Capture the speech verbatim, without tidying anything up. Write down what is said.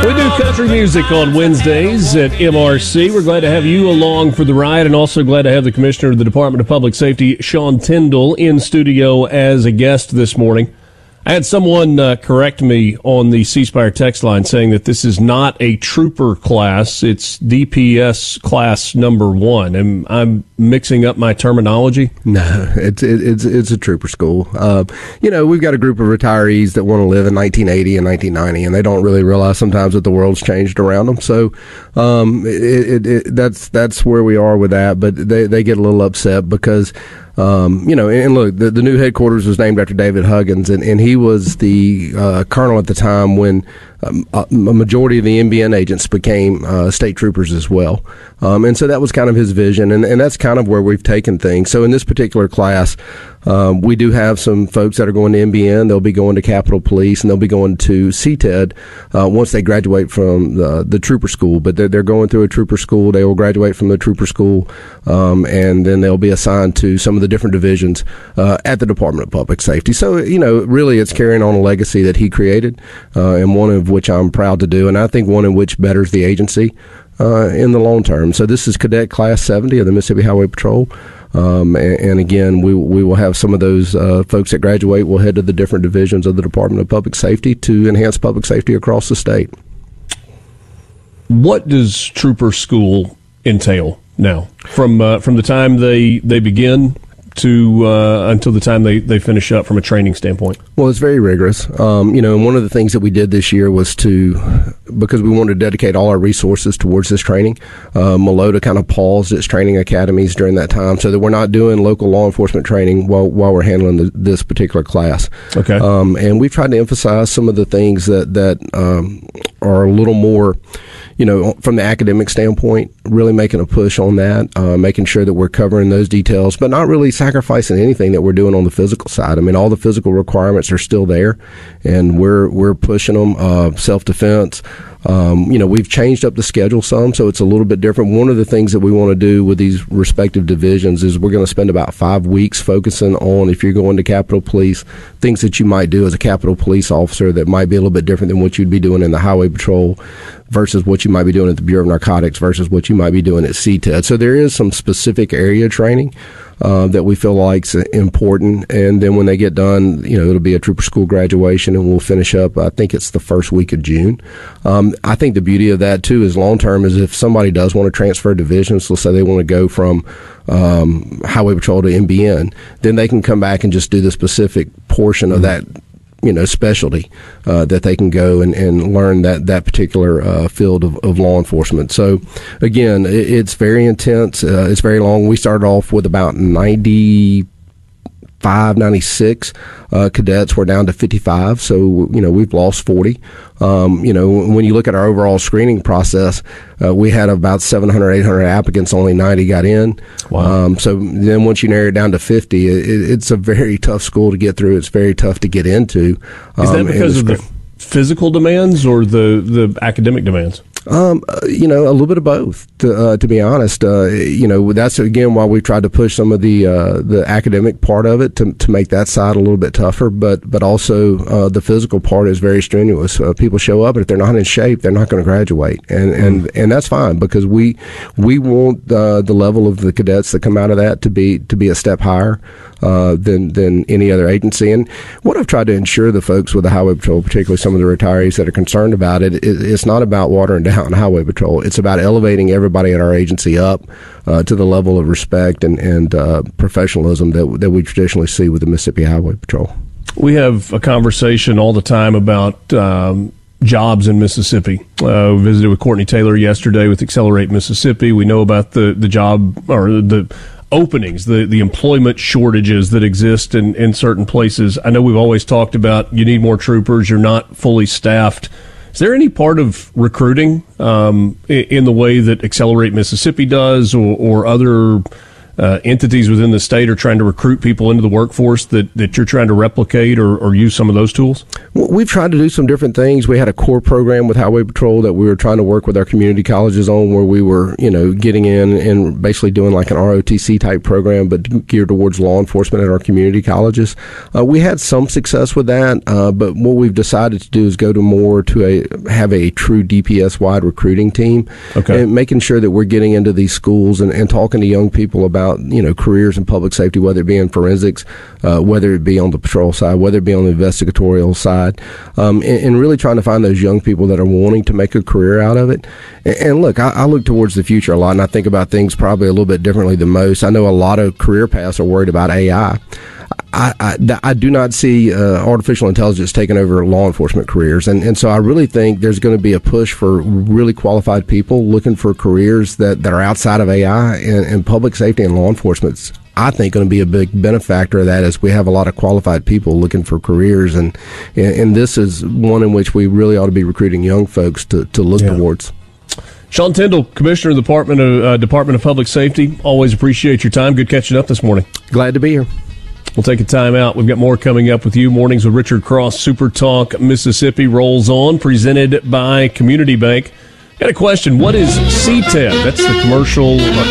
We do country music on Wednesdays at M R C. We're glad to have you along for the ride, and also glad to have the Commissioner of the Department of Public Safety, Sean Tindell, in studio as a guest this morning. I had someone uh, correct me on the C Spire text line saying that this is not a trooper class. It's D P S class number one. Am I'm mixing up my terminology? No, it's it's it's a trooper school. Uh, you know, we've got a group of retirees that want to live in nineteen eighty and nineteen ninety, and they don't really realize sometimes that the world's changed around them. So um, it, it, it, that's that's where we are with that. But they, they get a little upset because Um, you know, and look, the, the new headquarters was named after David Huggins, and, and he was the uh, colonel at the time when um, a, a majority of the N B N agents became uh, state troopers as well. Um, and so that was kind of his vision, and, and that's kind of where we've taken things. So in this particular class, um, we do have some folks that are going to N B N. They'll be going to Capitol Police, and they'll be going to C T E D uh, once they graduate from the, the trooper school. But they're, they're going through a trooper school. They will graduate from the trooper school, um, and then they'll be assigned to some of the different divisions uh, at the Department of Public Safety. So, you know, really it's carrying on a legacy that he created, uh, and one of which I'm proud to do, and I think one in which betters the agency uh, in the long term. So this is Cadet Class seventy of the Mississippi Highway Patrol. Um, and, and again, we we will have some of those uh, folks that graduate will head to the different divisions of the Department of Public Safety to enhance public safety across the state. What does trooper school entail now? From uh, from the time they, they begin to uh, until the time they, they finish up from a training standpoint? Well, it's very rigorous. Um, you know, and one of the things that we did this year was to, because we wanted to dedicate all our resources towards this training, uh, Malota kind of paused its training academies during that time so that we're not doing local law enforcement training while while we're handling the, this particular class. Okay. Um, and we've tried to emphasize some of the things that, that um, are a little more, you know, from the academic standpoint, really making a push on that, uh, making sure that we're covering those details, but not really sacrificing anything that we're doing on the physical side. I mean, all the physical requirements are still there, and we're we're pushing them. Uh, self-defense. Um, you know, we've changed up the schedule some, so it's a little bit different. One of the things that we want to do with these respective divisions is we're going to spend about five weeks focusing on, if you're going to Capitol Police, things that you might do as a Capitol Police officer that might be a little bit different than what you'd be doing in the Highway Patrol versus what you might be doing at the Bureau of Narcotics versus what you might be doing at C T E D. So there is some specific area training Uh, that we feel like's important, and then when they get done, you know, it'll be a trooper school graduation, and we'll finish up. I think it's the first week of June. Um, I think the beauty of that too is long term is if somebody does want to transfer divisions, let's say they want to go from um, Highway Patrol to N B N, then they can come back and just do the specific portion of that, you know, specialty uh, that they can go and, and learn that that particular uh, field of, of law enforcement. So, again, it, it's very intense. Uh, it's very long. We started off with about ninety-five, ninety-six uh, cadets. We're down to fifty-five. So, you know, we've lost forty. Um, you know, when you look at our overall screening process, uh, we had about seven hundred, eight hundred applicants. Only ninety got in. Wow. Um, so then once you narrow it down to fifty, it, it's a very tough school to get through. It's very tough to get into. Is that um, because of the physical demands or the, the academic demands? Um, uh, you know, a little bit of both. To, uh, to be honest, uh, you know, that's again why we tried to push some of the uh, the academic part of it to to make that side a little bit tougher. But but also uh, the physical part is very strenuous. Uh, people show up, and if they're not in shape, they're not going to graduate, and mm. and and that's fine because we we want uh, the level of the cadets that come out of that to be to be a step higher uh, than than any other agency. And what I've tried to ensure the folks with the Highway Patrol, particularly some of the retirees that are concerned about it, it it's not about watering down Highway Patrol. It's about elevating everybody at our agency up uh, to the level of respect and, and uh, professionalism that that we traditionally see with the Mississippi Highway Patrol. We have a conversation all the time about um, jobs in Mississippi. Uh, we visited with Courtney Taylor yesterday with Accelerate Mississippi. We know about the, the job or the openings, the, the employment shortages that exist in, in certain places. I know we've always talked about you need more troopers. You're not fully staffed. Is there any part of recruiting um, in the way that Accelerate Mississippi does or, or other uh, entities within the state are trying to recruit people into the workforce that, that you're trying to replicate or, or use some of those tools? Well, we've tried to do some different things. We had a core program with Highway Patrol that we were trying to work with our community colleges on, where we were, you know, getting in and basically doing like an R O T C type program, but geared towards law enforcement at our community colleges. Uh, we had some success with that, uh, but what we've decided to do is go to more to a have a true D P S wide recruiting team, okay. and making sure that we're getting into these schools and, and talking to young people about, you know, careers in public safety, whether it be in forensics, uh, whether it be on the patrol side, whether it be on the investigatorial side, um, and, and really trying to find those young people that are wanting to make a career out of it. And, and look, I, I look towards the future a lot, and I think about things probably a little bit differently than most. I know a lot of career paths are worried about A I. I, I, I do not see uh, artificial intelligence taking over law enforcement careers. And, and so I really think there's going to be a push for really qualified people looking for careers that, that are outside of A I, and, and public safety and law enforcement's, I think, going to be a big benefactor of that, as we have a lot of qualified people looking for careers. And, and this is one in which we really ought to be recruiting young folks to, to look yeah. towards. Sean Tindell, Commissioner of the Department of, uh, Department of Public Safety, always appreciate your time. Good catching up this morning. Glad to be here. We'll take a time out. We've got more coming up with you. Mornings with Richard Cross. Super Talk Mississippi rolls on, presented by Community Bank. Got a question. What is C T E D? That's the Commercial